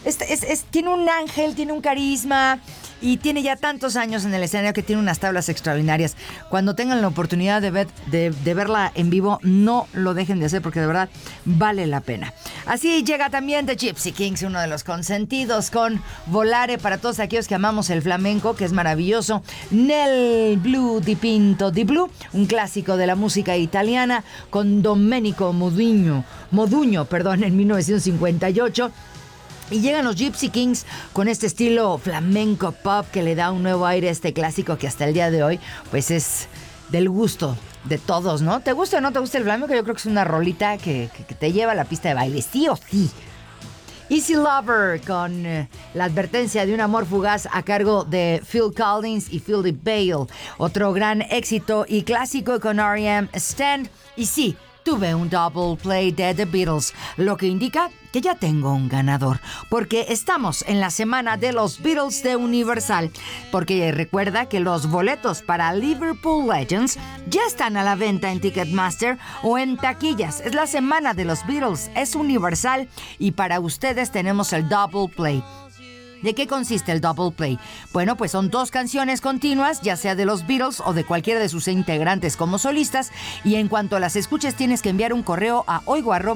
tiene un ángel, tiene un carisma y tiene ya tantos años en el escenario que tiene unas tablas extraordinarias. Cuando tengan la oportunidad de verla en vivo, no lo dejen de hacer porque de verdad vale la pena. Así llega también The Gypsy Kings, uno de los consentidos, con Volare para todos aquellos que amamos el flamenco, que es maravilloso. Nel Blu Dipinto di Blu, un clásico de la música italiana, con Domenico Modugno, en 1958. Y llegan los Gypsy Kings con este estilo flamenco pop que le da un nuevo aire a este clásico que hasta el día de hoy pues es del gusto de todos, ¿no? ¿Te gusta o no te gusta el flamenco? Yo creo que es una rolita que te lleva a la pista de baile, sí o sí. Easy Lover, con la advertencia de un amor fugaz a cargo de Phil Collins y Philip Bale. Otro gran éxito y clásico con R.E.M. Stand. Y sí, tuve un double play de The Beatles, lo que indica que ya tengo un ganador, porque estamos en la semana de los Beatles de Universal, porque recuerda que los boletos para Liverpool Legends ya están a la venta en Ticketmaster o en taquillas. Es la semana de los Beatles, es Universal y para ustedes tenemos el double play. ¿De qué consiste el double play? Bueno, pues son 2 canciones continuas, ya sea de los Beatles o de cualquiera de sus integrantes como solistas, y en cuanto las escuches tienes que enviar un correo a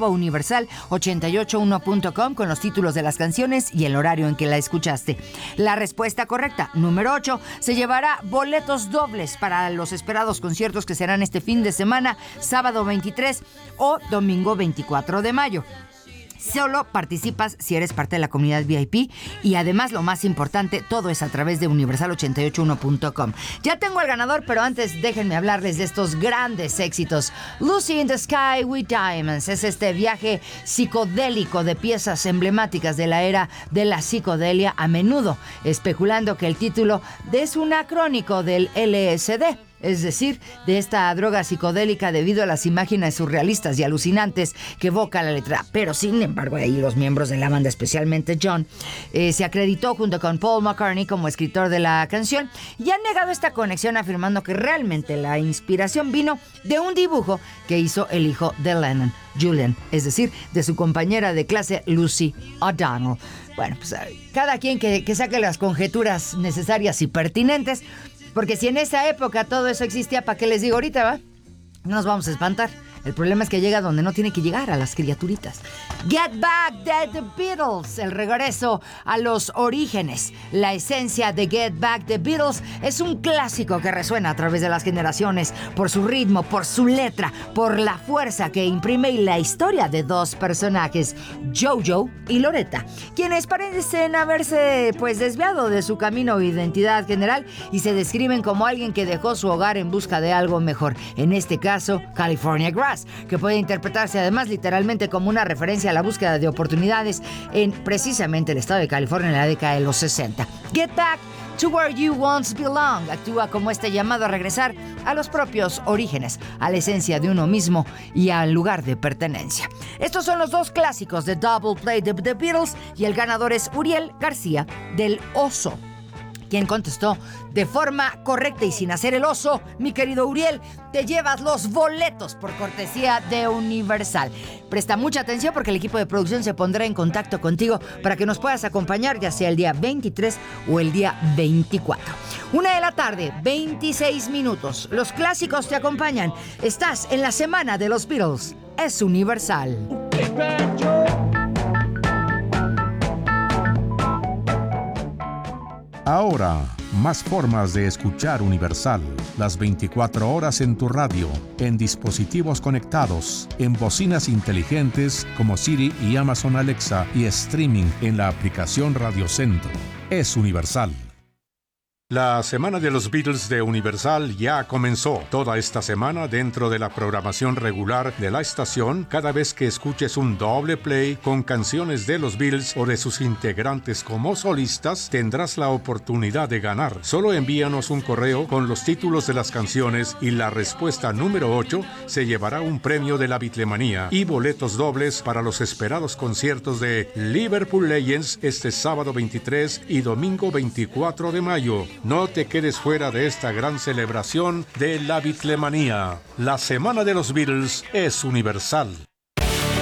oigo@universal881.com con los títulos de las canciones y el horario en que la escuchaste. La respuesta correcta, número 8, se llevará boletos dobles para los esperados conciertos que serán este fin de semana, sábado 23 o domingo 24 de mayo. Solo participas si eres parte de la comunidad VIP y además, lo más importante, todo es a través de universal881.com. Ya tengo al ganador, pero antes déjenme hablarles de estos grandes éxitos. Lucy in the Sky with Diamonds es este viaje psicodélico de piezas emblemáticas de la era de la psicodelia, a menudo especulando que el título es un acrónico del LSD. Es decir, de esta droga psicodélica debido a las imágenes surrealistas y alucinantes que evoca la letra. Pero sin embargo, ahí los miembros de la banda, especialmente John, se acreditó junto con Paul McCartney como escritor de la canción y han negado esta conexión afirmando que realmente la inspiración vino de un dibujo que hizo el hijo de Lennon, Julian, es decir, de su compañera de clase Lucy O'Donnell. Bueno, pues cada quien que saque las conjeturas necesarias y pertinentes. Porque si en esa época todo eso existía, ¿para qué les digo ahorita, va? No nos vamos a espantar. El problema es que llega donde no tiene que llegar, a las criaturitas. Get Back de The Beatles, el regreso a los orígenes. La esencia de Get Back The Beatles es un clásico que resuena a través de las generaciones por su ritmo, por su letra, por la fuerza que imprime y la historia de 2 personajes, Jojo y Loretta, quienes parecen haberse desviado de su camino o identidad general y se describen como alguien que dejó su hogar en busca de algo mejor. En este caso, California Grass, que puede interpretarse además literalmente como una referencia a la búsqueda de oportunidades en precisamente el estado de California en la década de los 60. Get Back to Where You Once Belong actúa como este llamado a regresar a los propios orígenes, a la esencia de uno mismo y al lugar de pertenencia. Estos son los 2 clásicos de Double Play de The Beatles y el ganador es Uriel García del Oso, quien contestó de forma correcta y sin hacer el oso. Mi querido Uriel, te llevas los boletos por cortesía de Universal. Presta mucha atención porque el equipo de producción se pondrá en contacto contigo para que nos puedas acompañar, ya sea el día 23 o el día 24. 1:00 p.m, 26 minutos. Los clásicos te acompañan. Estás en la semana de los Beatles. Es Universal. Ahora, más formas de escuchar Universal. Las 24 horas en tu radio, en dispositivos conectados, en bocinas inteligentes como Siri y Amazon Alexa y streaming en la aplicación Radio Centro. Es Universal. La semana de los Beatles de Universal ya comenzó. Toda esta semana, dentro de la programación regular de la estación, cada vez que escuches un doble play con canciones de los Beatles o de sus integrantes como solistas, tendrás la oportunidad de ganar. Solo envíanos un correo con los títulos de las canciones y la respuesta número 8 se llevará un premio de la Beatlemanía y boletos dobles para los esperados conciertos de Liverpool Legends este sábado 23 y domingo 24 de mayo. No te quedes fuera de esta gran celebración de la Beatlemanía. La semana de los Beatles es Universal.